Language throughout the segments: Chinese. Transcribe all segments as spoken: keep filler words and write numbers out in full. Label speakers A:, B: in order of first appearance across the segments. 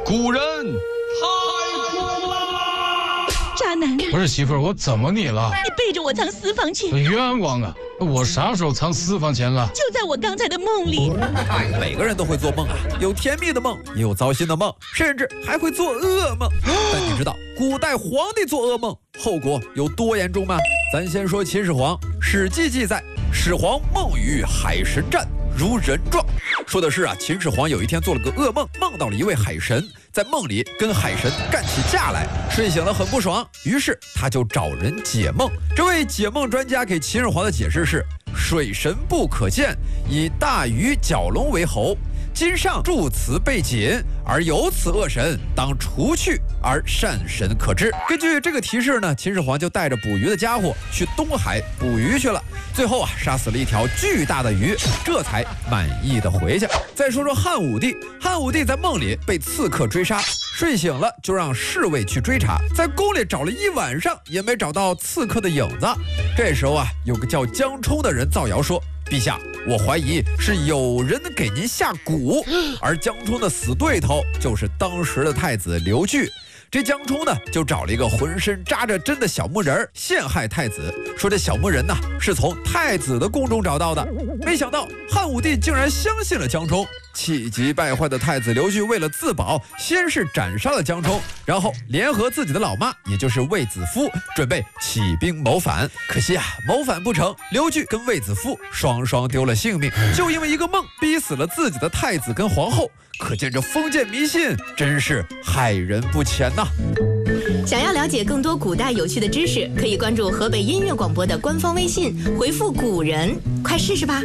A: 古人太苦了。
B: 渣男，
A: 不是媳妇儿，我怎么你了？
B: 你背着我藏私房钱，
A: 冤枉啊！我啥时候藏私房钱了？
B: 就在我刚才的梦里。
C: 每个人都会做梦啊，有甜蜜的梦，也有糟心的梦，甚至还会做噩梦。但你知道古代皇帝做噩梦后果有多严重吗？咱先说秦始皇，《史记》记载，始皇梦于海神战，如人状。说的是啊，秦始皇有一天做了个噩梦，梦到了一位海神，在梦里跟海神干起架来，睡醒了很不爽，于是他就找人解梦。这位解梦专家给秦始皇的解释是：水神不可见，以大鱼蛟龙为侯。今上诸此被禁，而有此恶神，当除去，而善神可知。根据这个提示呢，秦始皇就带着捕鱼的家伙去东海捕鱼去了。最后啊，杀死了一条巨大的鱼，这才满意的回去。再说说汉武帝，汉武帝在梦里被刺客追杀，睡醒了就让侍卫去追查，在宫里找了一晚上也没找到刺客的影子。这时候啊，有个叫江充的人造谣说：陛下，我怀疑是有人给您下蛊，而江充的死对头就是当时的太子刘据。这江充呢，就找了一个浑身扎着针的小木人陷害太子，说这小木人呢是从太子的宫中找到的。没想到汉武帝竟然相信了江充，气急败坏的太子刘据为了自保，先是斩杀了江充，然后联合自己的老妈，也就是卫子夫，准备起兵谋反。可惜啊，谋反不成，刘据跟卫子夫双双丢了性命，就因为一个梦逼死了自己的太子跟皇后。可见这封建迷信真是害人不浅呐！
D: 想要了解更多古代有趣的知识，可以关注河北音乐广播的官方微信，回复“古人”，快试试吧。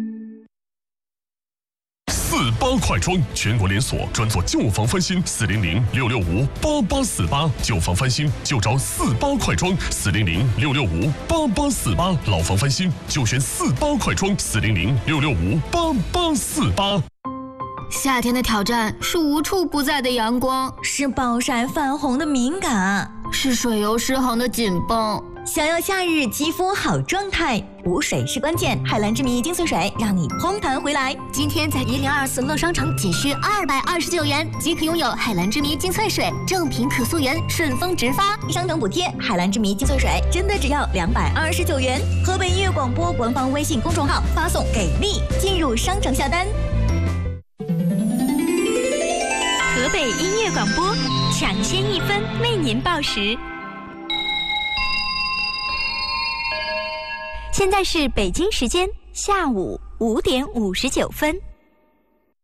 E: 四八快装，全国连锁，专做旧房翻新，四零零六六五八八四八，旧房翻新就找四八快装，四零零六六五八八四八，老房翻新就选四八快装，四零零六六五八八四八。
F: 夏天的挑战是无处不在的阳光，
B: 是暴晒泛红的敏感，
F: 是水油失衡的紧绷。
B: 想要夏日肌肤好状态，补水是关键。海蓝之谜精粹水让你嘭弹回来。
F: 今天在一零二四乐商城仅需二百二十九元即可拥有海蓝之谜精粹水，正品可溯源，顺丰直发，
B: 商城补贴。海蓝之谜精粹水真的只要两百二十九元。河北音乐广播官方微信公众号发送给力进入商城下单。
G: 河北音乐广播抢先一分为您报时。现在是北京时间下午五点五十九分。